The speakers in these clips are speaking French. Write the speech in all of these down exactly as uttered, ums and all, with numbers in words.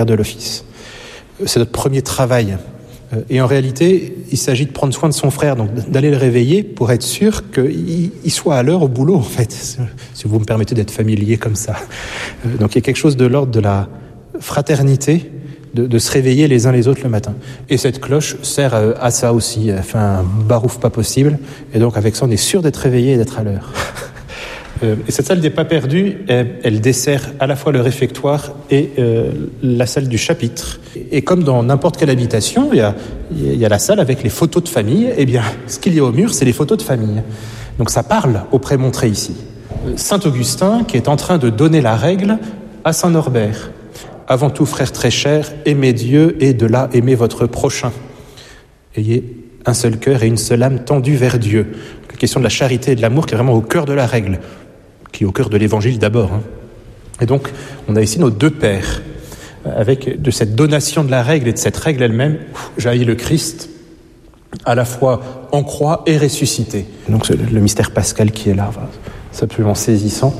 de l'office. C'est notre premier travail. Et en réalité, il s'agit de prendre soin de son frère, donc d'aller le réveiller pour être sûr qu'il soit à l'heure au boulot, en fait, si vous me permettez d'être familier comme ça. Donc il y a quelque chose de l'ordre de la fraternité, de, de se réveiller les uns les autres le matin. Et cette cloche sert à ça aussi, elle fait un barouf pas possible, et donc avec ça on est sûr d'être réveillé et d'être à l'heure. Et cette salle des pas perdus, elle, elle dessert à la fois le réfectoire et euh, la salle du chapitre. Et comme dans n'importe quelle habitation, il y a, il y a la salle avec les photos de famille. Eh bien, ce qu'il y a au mur, c'est les photos de famille. Donc ça parle au prémontré ici. Saint-Augustin qui est en train de donner la règle à Saint-Norbert. Avant tout, frères très chers, aimez Dieu et de là aimez votre prochain. Ayez un seul cœur et une seule âme tendue vers Dieu. La question de la charité et de l'amour qui est vraiment au cœur de la règle, qui est au cœur de l'évangile d'abord. Hein. Et donc, on a ici nos deux pères, avec de cette donation de la règle et de cette règle elle-même, jaillit le Christ, à la fois en croix et ressuscité. Donc, c'est le mystère pascal qui est là, c'est absolument saisissant.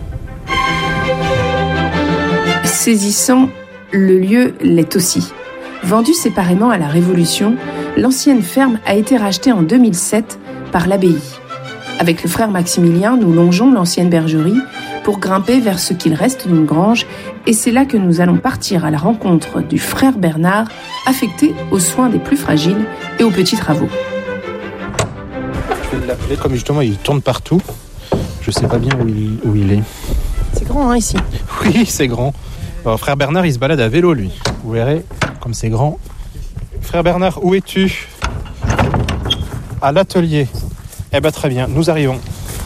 Saisissant, le lieu l'est aussi. Vendue séparément à la Révolution, l'ancienne ferme a été rachetée en deux mille sept par l'abbaye. Avec le frère Maximilien, nous longeons l'ancienne bergerie pour grimper vers ce qu'il reste d'une grange, et c'est là que nous allons partir à la rencontre du frère Bernard, affecté aux soins des plus fragiles et aux petits travaux. Je vais l'appeler, comme justement il tourne partout, je sais pas bien où il, où il est. C'est grand hein, ici. Oui, c'est grand. Alors, frère Bernard, il se balade à vélo, lui. Vous verrez, comme c'est grand. Frère Bernard, où es-tu ? À l'atelier. Eh bien, très bien, nous arrivons.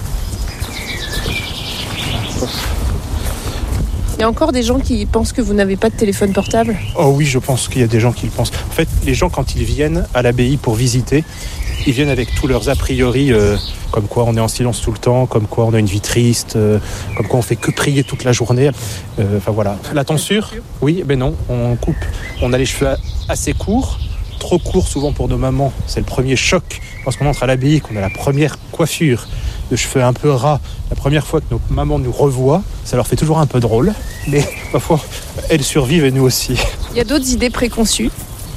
Il y a encore des gens qui pensent que vous n'avez pas de téléphone portable ? Oh oui, je pense qu'il y a des gens qui le pensent. En fait, les gens, quand ils viennent à l'abbaye pour visiter, ils viennent avec tous leurs a priori, euh, comme quoi on est en silence tout le temps, comme quoi on a une vie triste, euh, comme quoi on fait que prier toute la journée. Euh, enfin voilà. La tonsure ? Oui, ben non, on coupe. On a les cheveux assez courts, trop courts souvent pour nos mamans. C'est le premier choc lorsqu'on entre à l'abbaye, qu'on a la première coiffure de cheveux un peu ras. La première fois que nos mamans nous revoient, ça leur fait toujours un peu drôle, mais parfois elles survivent et nous aussi. Il y a d'autres idées préconçues ?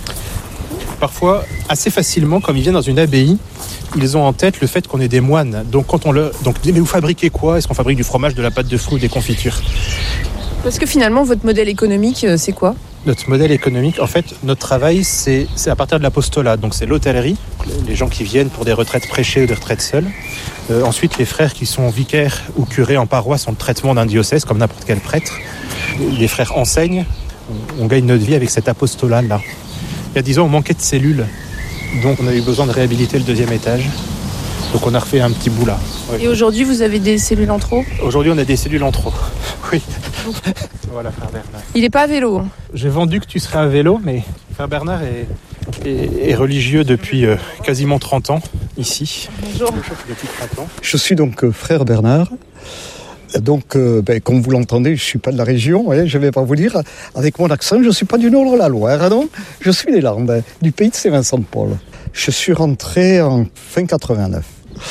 Parfois, assez facilement, comme ils viennent dans une abbaye, ils ont en tête le fait qu'on est des moines. Donc quand on leur donc mais vous fabriquez quoi ? Est-ce qu'on fabrique du fromage, de la pâte de fruits, des confitures ? Parce que finalement, votre modèle économique, c'est quoi ? Notre modèle économique, en fait, notre travail, c'est, c'est à partir de l'apostolat. Donc c'est l'hôtellerie, les gens qui viennent pour des retraites prêchées ou des retraites seules. Euh, ensuite, les frères qui sont vicaires ou curés en paroisse ont le traitement d'un diocèse, comme n'importe quel prêtre. Les frères enseignent. On, on gagne notre vie avec cet apostolat-là. Il y a dix ans, on manquait de cellules. Donc on a eu besoin de réhabiliter le deuxième étage. Donc on a refait un petit bout là. Ouais. Et aujourd'hui, vous avez des cellules en trop ? Aujourd'hui, on a des cellules en trop. Oui. Voilà, frère Bernard. Il n'est pas à vélo. Hein. J'ai vendu que tu serais à vélo, mais frère Bernard est, est, est religieux depuis euh, quasiment trente ans, ici. Bonjour. Depuis trente ans. Je suis donc euh, frère Bernard. Donc, euh, ben, comme vous l'entendez, je ne suis pas de la région, hein, je ne vais pas vous dire. Avec mon accent, je ne suis pas du nord de la Loire, non. Je suis des Landes, du pays de Saint-Vincent-de-Paul. Je suis rentré en fin quatre-vingt-neuf.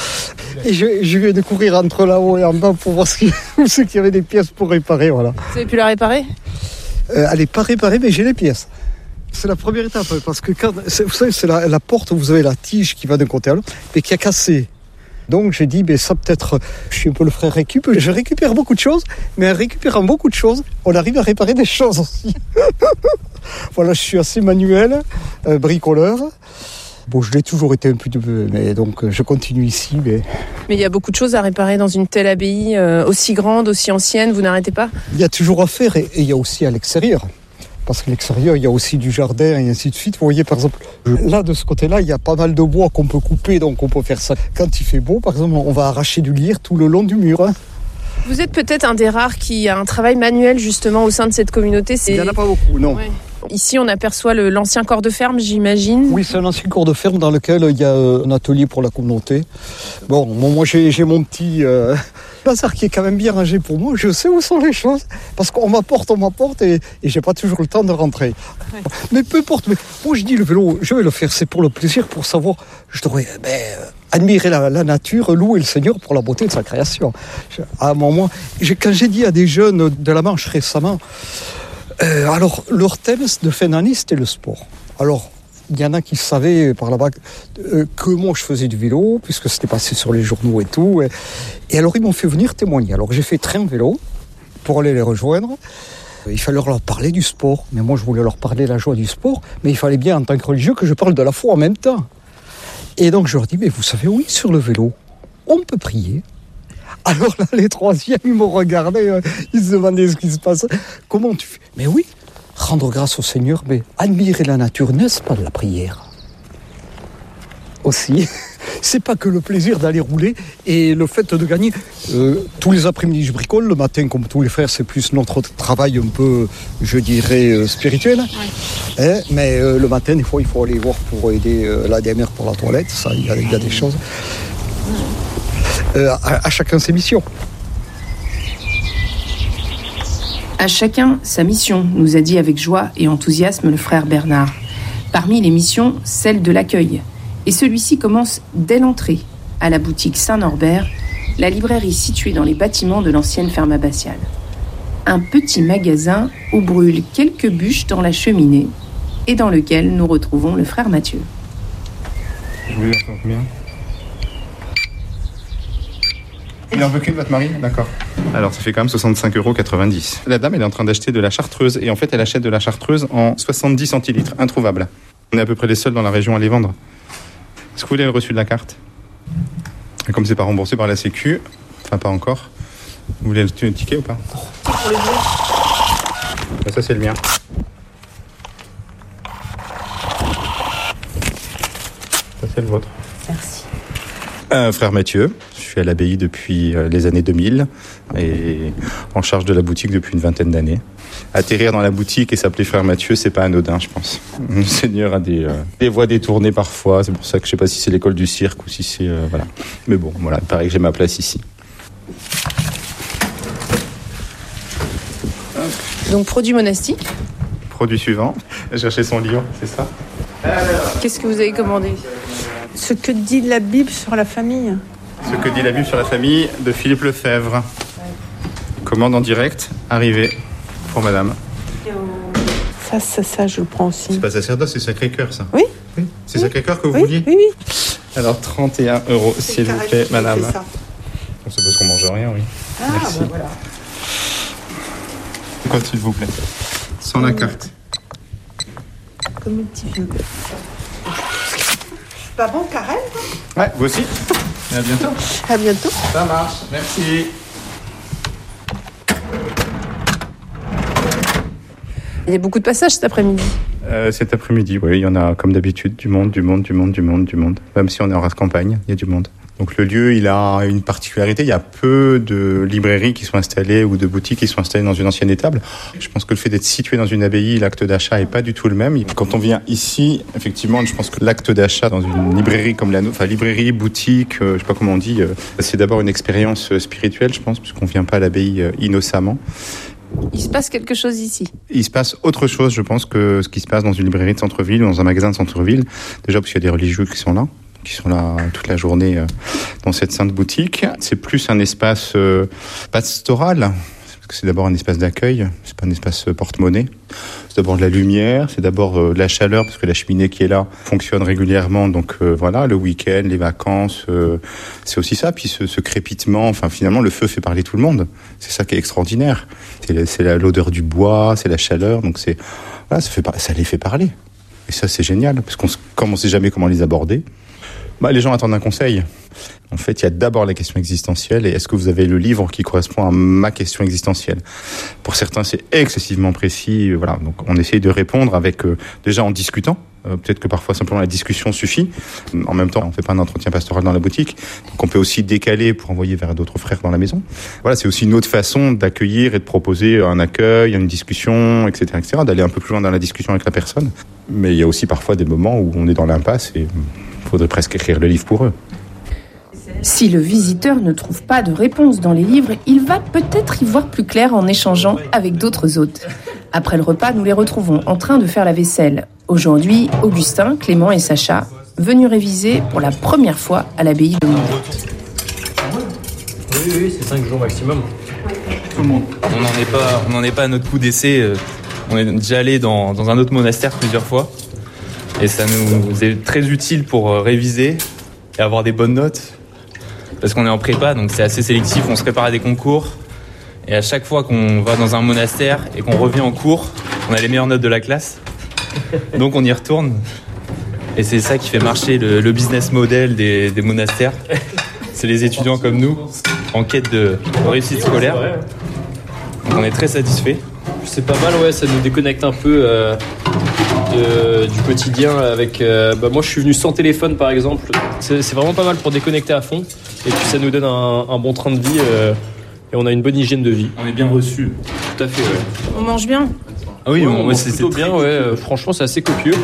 Et je, je viens de courir entre là-haut et en bas pour voir ce qu'il y avait des pièces pour réparer, voilà. Vous avez pu la réparer ? euh, Elle n'est pas réparée, mais j'ai les pièces. C'est la première étape, parce que quand, vous savez, c'est la, la porte où vous avez la tige qui va d'un côté à l'autre, mais qui a cassé. Donc j'ai dit, ben, ça peut-être, je suis un peu le frère récup, je récupère beaucoup de choses, mais en récupérant beaucoup de choses, on arrive à réparer des choses aussi. Voilà, je suis assez manuel, euh, bricoleur. Bon, je l'ai toujours été un petit peu, mais donc je continue ici. Mais mais il y a beaucoup de choses à réparer dans une telle abbaye, euh, aussi grande, aussi ancienne, vous n'arrêtez pas ? Il y a toujours à faire, et, et il y a aussi à l'extérieur. Parce qu'à l'extérieur, il y a aussi du jardin et ainsi de suite. Vous voyez, par exemple, là, de ce côté-là, il y a pas mal de bois qu'on peut couper, donc on peut faire ça. Quand il fait beau, par exemple, on va arracher du lierre tout le long du mur. Hein. Vous êtes peut-être un des rares qui a un travail manuel, justement, au sein de cette communauté. C'est... Il n'y en a pas beaucoup, non. Ouais. Ici, on aperçoit le, l'ancien corps de ferme, j'imagine. Oui, c'est un ancien corps de ferme dans lequel il y a un atelier pour la communauté. Bon, moi, j'ai, j'ai mon petit euh, bazar qui est quand même bien rangé pour moi. Je sais où sont les choses, parce qu'on m'apporte, on m'apporte, et, et j'ai pas toujours le temps de rentrer. Ouais. Mais peu importe. Mais moi, je dis le vélo, je vais le faire, c'est pour le plaisir, pour savoir. Je devrais ben, admirer la, la nature, louer le Seigneur pour la beauté de sa création. À un moment, j'ai, quand j'ai dit à des jeunes de la Manche récemment. euh, Alors, leur thème de fin d'année, c'était le sport. Alors, il y en a qui savaient par là-bas euh, que moi, je faisais du vélo, puisque c'était passé sur les journaux et tout. Et, et alors, ils m'ont fait venir témoigner. Alors, j'ai fait train vélo pour aller les rejoindre. Il fallait leur parler du sport. Mais moi, je voulais leur parler de la joie du sport. Mais il fallait bien, en tant que religieux, que je parle de la foi en même temps. Et donc, je leur dis, mais vous savez, oui, sur le vélo, on peut prier. Alors là, les troisièmes, ils m'ont regardé, euh, ils se demandaient ce qui se passe. Comment tu fais ? Mais oui, rendre grâce au Seigneur, mais admirer la nature, n'est-ce pas de la prière ? Aussi, c'est pas que le plaisir d'aller rouler et le fait de gagner. Euh, tous les après-midi, je bricole. Le matin, comme tous les frères, c'est plus notre travail un peu, je dirais, euh, spirituel. Ouais. Hein, mais euh, le matin, des fois, il faut aller voir pour aider euh, la D M R pour la toilette. Ça, il y a, il y a des choses. Euh, à, à chacun ses missions. À chacun sa mission, nous a dit avec joie et enthousiasme le frère Bernard. Parmi les missions, celle de l'accueil. Et celui-ci commence dès l'entrée, à la boutique Saint-Norbert, la librairie située dans les bâtiments de l'ancienne ferme abbatiale. Un petit magasin où brûlent quelques bûches dans la cheminée et dans lequel nous retrouvons le frère Mathieu. Je voulais faire combien ? Il en veut qu'une, votre mari ? D'accord. Alors, ça fait quand même soixante-cinq euros quatre-vingt-dix. La dame, elle est en train d'acheter de la chartreuse. Et en fait, elle achète de la chartreuse en soixante-dix centilitres, introuvable. On est à peu près les seuls dans la région à les vendre. Est-ce que vous voulez le reçu de la carte ? Et comme c'est pas remboursé par la Sécu, enfin pas encore, vous voulez le ticket ou pas ? Pour les deux. Ça, c'est le mien. Ça, c'est le vôtre. Merci. Euh, frère Mathieu, je suis à l'abbaye depuis euh, les années deux mille et en charge de la boutique depuis une vingtaine d'années. Atterrir dans la boutique et s'appeler frère Mathieu, c'est pas anodin, je pense. Le Seigneur a des, euh, des voies détournées parfois, c'est pour ça que je sais pas si c'est l'école du cirque ou si c'est... Euh, voilà. Mais bon, voilà, il paraît que j'ai ma place ici. Donc, produit monastique. Produit suivant, chercher son livre, c'est ça ? Qu'est-ce que vous avez commandé ? Ce que dit la Bible sur la famille. Ce que dit la Bible sur la famille de Philippe Lefebvre. Commande en direct, arrivée pour madame. Ça, ça, ça, je le prends aussi. C'est pas sacerdoce, c'est Sacré-Cœur, ça. Oui. Oui. C'est oui. Sacré-Cœur que vous oui. vouliez ? Oui, oui. Alors, trente et un euros, s'il vous plaît, madame. C'est ça. C'est parce qu'on mange rien, oui. Ah, merci. Bah voilà. Quoi, s'il vous plaît ? Sans la carte. Comme un petit vieux. Pas bon, Karen ? Ouais, vous aussi. Et à bientôt. À bientôt. Ça marche, merci. Il y a beaucoup de passages cet après-midi. Euh, cet après-midi, oui, il y en a comme d'habitude, du monde, du monde, du monde, du monde, du monde. Même si on est en race campagne, il y a du monde. Donc le lieu, il a une particularité, il y a peu de librairies qui sont installées ou de boutiques qui sont installées dans une ancienne étable. Je pense que le fait d'être situé dans une abbaye, l'acte d'achat est pas du tout le même. Quand on vient ici, effectivement, je pense que l'acte d'achat dans une librairie comme la nôtre, enfin librairie, boutique, euh, je sais pas comment on dit, euh, c'est d'abord une expérience spirituelle, je pense, puisqu'on vient pas à l'abbaye euh, innocemment. Il se passe quelque chose ici. Il se passe autre chose, je pense, que ce qui se passe dans une librairie de centre-ville ou dans un magasin de centre-ville. Déjà parce qu'il y a des religieux qui sont là, qui sont là toute la journée euh, dans cette sainte boutique. C'est plus un espace euh, pastoral, parce que c'est d'abord un espace d'accueil, c'est pas un espace euh, porte-monnaie. C'est d'abord de la lumière, c'est d'abord euh, de la chaleur, parce que la cheminée qui est là fonctionne régulièrement. Donc euh, voilà, le week-end, les vacances, euh, c'est aussi ça. Puis ce, ce crépitement, enfin finalement, le feu fait parler tout le monde. C'est ça qui est extraordinaire. C'est, c'est la, l'odeur du bois, c'est la chaleur, donc c'est voilà, ça, fait, ça les fait parler. Et ça, c'est génial, parce qu'on comme on sait jamais comment les aborder, bah, les gens attendent un conseil. En fait, il y a d'abord la question existentielle et est-ce que vous avez le livre qui correspond à ma question existentielle ? Pour certains, c'est excessivement précis. Voilà, donc on essaye de répondre avec euh, déjà en discutant. Euh, peut-être que parfois simplement la discussion suffit. En même temps, on ne fait pas un entretien pastoral dans la boutique, donc on peut aussi décaler pour envoyer vers d'autres frères dans la maison. Voilà, c'est aussi une autre façon d'accueillir et de proposer un accueil, une discussion, et cetera, et cetera, d'aller un peu plus loin dans la discussion avec la personne. Mais il y a aussi parfois des moments où on est dans l'impasse et il faudrait presque écrire le livre pour eux. Si le visiteur ne trouve pas de réponse dans les livres, il va peut-être y voir plus clair en échangeant avec d'autres hôtes. Après le repas, nous les retrouvons en train de faire la vaisselle. Aujourd'hui, Augustin, Clément et Sacha, venus réviser pour la première fois à l'abbaye de Mondet. Oui, oui, c'est cinq jours maximum. On n'en est pas, on n'en est pas à notre coup d'essai. On est déjà allé dans, dans un autre monastère plusieurs fois. Et ça nous est très utile pour réviser et avoir des bonnes notes. Parce qu'on est en prépa, donc c'est assez sélectif, on se prépare à des concours. Et à chaque fois qu'on va dans un monastère et qu'on revient en cours, on a les meilleures notes de la classe. Donc on y retourne. Et c'est ça qui fait marcher le, le business model des, des monastères. C'est les étudiants comme nous, en quête de réussite scolaire. Donc on est très satisfaits. C'est pas mal, ouais, ça nous déconnecte un peu euh, de, du quotidien avec... Euh, bah moi je suis venu sans téléphone par exemple. C'est, c'est vraiment pas mal pour déconnecter à fond. Et puis ça nous donne un, un bon train de vie euh, et on a une bonne hygiène de vie. On est bien reçus. Tout à fait, ouais. On mange bien. Ah oui, ouais, on, on ouais, mange c'est, plutôt c'est bien, très... ouais. Euh, franchement c'est assez copieux.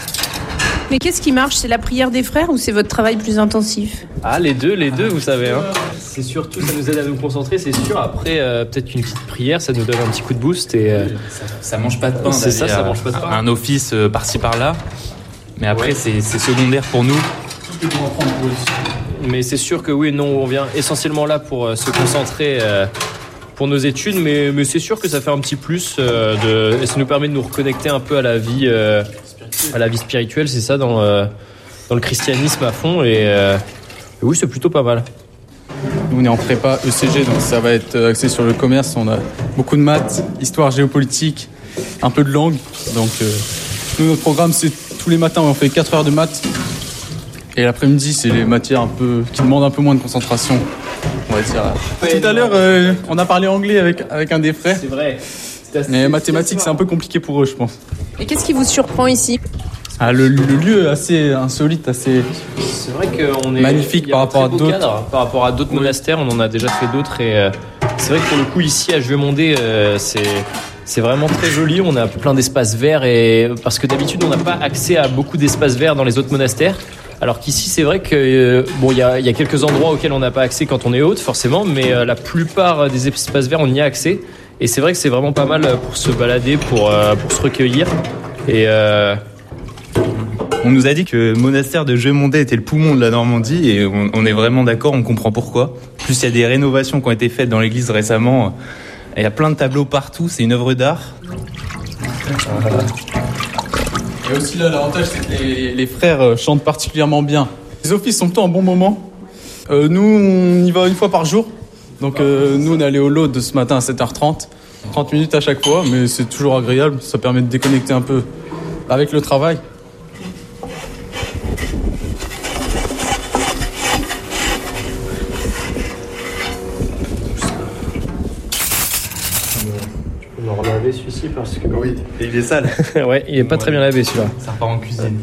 Mais qu'est-ce qui marche? C'est la prière des frères ou c'est votre travail plus intensif? Ah, les deux, les deux, vous savez. Hein. C'est surtout, ça nous aide à nous concentrer, c'est sûr. Après, euh, peut-être qu'une petite prière, ça nous donne un petit coup de boost. Et, euh, ça, ça mange pas de pain. C'est ça, ça mange pas de pain. Un office euh, par-ci par-là. Mais après, ouais. c'est, c'est secondaire pour nous. Tout est pour apprendre pour eux. Mais c'est sûr que oui, non, on vient essentiellement là pour euh, se concentrer euh, pour nos études. Mais, mais c'est sûr que ça fait un petit plus. Euh, de, et ça nous permet de nous reconnecter un peu à la vie, euh, à la vie spirituelle, c'est ça, dans... Euh, dans le christianisme à fond et, euh, et oui c'est plutôt pas mal. Nous on est en prépa E C G donc ça va être axé sur le commerce, on a beaucoup de maths, histoire géopolitique, un peu de langue donc euh, nous notre programme c'est tous les matins on fait quatre heures de maths et l'après-midi c'est les matières un peu qui demandent un peu moins de concentration on va dire. Ouais, tout à l'heure euh, on a parlé anglais avec, avec un des frères. C'est vrai. C'est mais mathématiques c'est un peu compliqué pour eux je pense. Et qu'est-ce qui vous surprend ici? Ah, le, le lieu est assez insolite, assez c'est vrai qu'on est magnifique par rapport à d'autres. Cadre, par rapport à d'autres oui. monastères, on en a déjà fait d'autres et euh, c'est vrai que pour le coup ici à Juemondé, euh, c'est c'est vraiment très joli. On a plein d'espaces verts et parce que d'habitude on n'a pas accès à beaucoup d'espaces verts dans les autres monastères. Alors qu'ici c'est vrai que euh, bon il y a il y a quelques endroits auxquels on n'a pas accès quand on est hôte forcément, mais euh, la plupart des espaces verts on y a accès et c'est vrai que c'est vraiment pas mal pour se balader, pour euh, pour se recueillir et euh, on nous a dit que le monastère de Juemondé était le poumon de la Normandie et on, on est vraiment d'accord, on comprend pourquoi. Plus il y a des rénovations qui ont été faites dans l'église récemment. Il y a plein de tableaux partout, c'est une œuvre d'art. Et aussi là, l'avantage c'est que les, les frères chantent particulièrement bien. Les offices sont plutôt en bon moment. Euh, nous, on y va une fois par jour. Donc euh, nous, on est allé au Lot de ce matin à sept heures trente. trente minutes à chaque fois, mais c'est toujours agréable. Ça permet de déconnecter un peu avec le travail. On va laver celui-ci parce que... Oui, et il est sale. Ouais, il est pas ouais. très bien lavé celui-là. Ça repart en cuisine.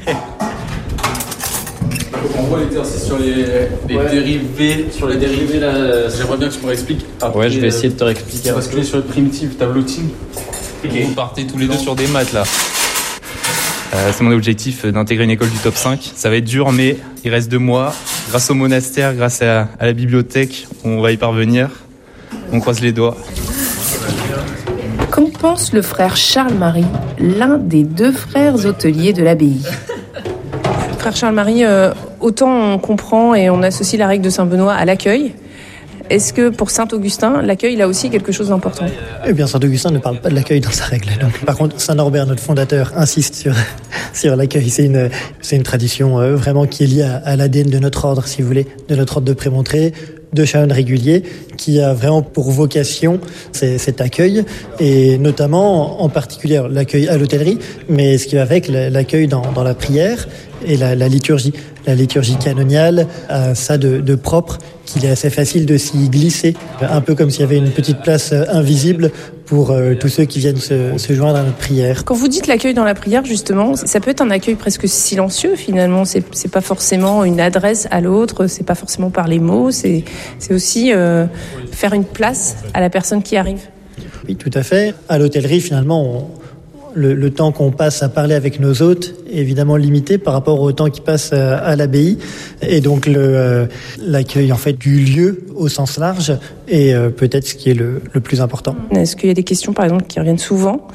On voit l'exercice sur les, les ouais. dérivés. Sur les dérivés là... J'aimerais bien que tu me réexpliques. Après, ouais, je vais essayer de te réexpliquer. Parce que sur le primitive tableauting. Okay. Vous partez tous les deux sur des maths là. Euh, c'est mon objectif d'intégrer une école du top cinq. Ça va être dur, mais il reste deux mois. Grâce au monastère, grâce à, à la bibliothèque, on va y parvenir. On croise les doigts. Qu'en pense le frère Charles-Marie, l'un des deux frères hôteliers de l'abbaye? Frère Charles-Marie, euh, autant on comprend et on associe la règle de Saint-Benoît à l'accueil. Est-ce que pour Saint-Augustin, l'accueil, il a aussi quelque chose d'important? Eh bien, Saint-Augustin ne parle pas de l'accueil dans sa règle. Donc, par contre, Saint-Norbert, notre fondateur, insiste sur, sur l'accueil. C'est une, c'est une tradition euh, vraiment qui est liée à, à l'A D N de notre ordre, si vous voulez, de notre ordre de prémontré, de chanoine régulier, qui a vraiment pour vocation c'est, cet accueil, et notamment, en particulier, l'accueil à l'hôtellerie, mais ce qui va avec, l'accueil dans, dans la prière et la, la liturgie. La liturgie canoniale a ça de, de propre, qu'il est assez facile de s'y glisser, un peu comme s'il y avait une petite place invisible pour euh, tous ceux qui viennent se, se joindre à notre prière. Quand vous dites l'accueil dans la prière, justement, ça peut être un accueil presque silencieux, finalement. C'est, c'est pas forcément une adresse à l'autre, c'est pas forcément par les mots, c'est, c'est aussi euh, faire une place à la personne qui arrive. Oui, tout à fait. À l'hôtellerie, finalement, on... Le, le temps qu'on passe à parler avec nos hôtes est évidemment limité par rapport au temps qui passe à, à l'abbaye, et donc le, euh, l'accueil en fait du lieu au sens large est euh, peut-être ce qui est le, le plus important. Est-ce qu'il y a des questions par exemple qui reviennent souvent?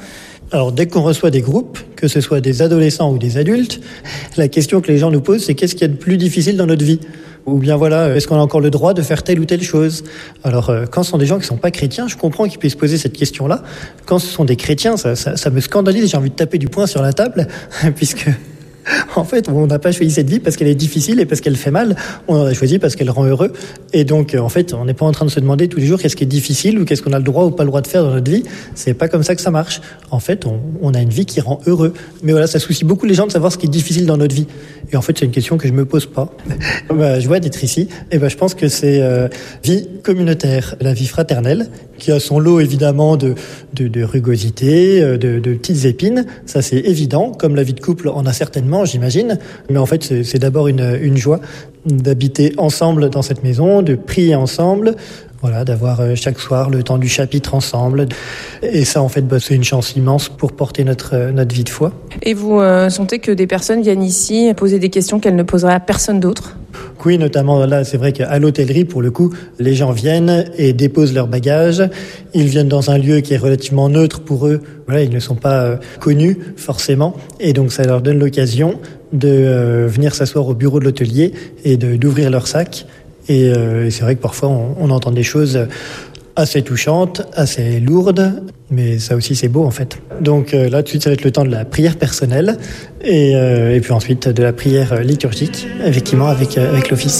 Alors, dès qu'on reçoit des groupes, que ce soit des adolescents ou des adultes, la question que les gens nous posent, c'est qu'est-ce qu'il y a de plus difficile dans notre vie ? Ou bien voilà, est-ce qu'on a encore le droit de faire telle ou telle chose ? Alors, euh, quand ce sont des gens qui ne sont pas chrétiens, je comprends qu'ils puissent poser cette question-là. Quand ce sont des chrétiens, ça, ça, ça me scandalise, j'ai envie de taper du poing sur la table, puisque... En fait, on n'a pas choisi cette vie parce qu'elle est difficile et parce qu'elle fait mal. On en a choisi parce qu'elle rend heureux. Et donc, en fait, on n'est pas en train de se demander tous les jours qu'est-ce qui est difficile ou qu'est-ce qu'on a le droit ou pas le droit de faire dans notre vie. C'est pas comme ça que ça marche. En fait, on, on a une vie qui rend heureux. Mais voilà, ça soucie beaucoup les gens de savoir ce qui est difficile dans notre vie. Et en fait, c'est une question que je me pose pas. Bah, je vois d'être ici. Et ben, bah, je pense que c'est euh, vie communautaire, la vie fraternelle, qui a son lot évidemment de, de, de rugosité, de, de petites épines. Ça, c'est évident. Comme la vie de couple en a certainement, j'imagine. Mais en fait, c'est, c'est d'abord une, une joie d'habiter ensemble dans cette maison, de prier ensemble, voilà, d'avoir chaque soir le temps du chapitre ensemble. Et ça, en fait, bah, c'est une chance immense pour porter notre, notre vie de foi. Et vous euh, sentez que des personnes viennent ici poser des questions qu'elles ne poseraient à personne d'autre ? Oui, notamment là, c'est vrai qu'à l'hôtellerie, pour le coup, les gens viennent et déposent leurs bagages. Ils viennent dans un lieu qui est relativement neutre pour eux. Voilà, ils ne sont pas euh, connus forcément, et donc ça leur donne l'occasion de euh, venir s'asseoir au bureau de l'hôtelier et de, d'ouvrir leur sac. Et, euh, et c'est vrai que parfois on, on entend des choses assez touchantes, assez lourdes, mais ça aussi c'est beau en fait. Donc euh, là tout de suite ça va être le temps de la prière personnelle et, euh, et puis ensuite de la prière liturgique, effectivement avec, euh, avec l'office.